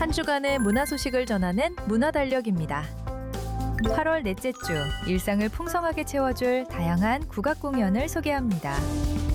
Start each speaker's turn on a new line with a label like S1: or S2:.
S1: 한 주간의 문화 소식을 전하는 문화달력입니다. 8월 넷째 주, 일상을 풍성하게 채워줄 다양한 국악 공연을 소개합니다.